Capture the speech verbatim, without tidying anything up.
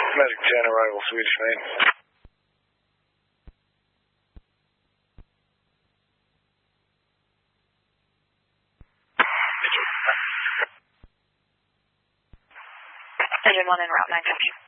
Medic ten, arrival, Swedish main. Engine one en route, nine fifty.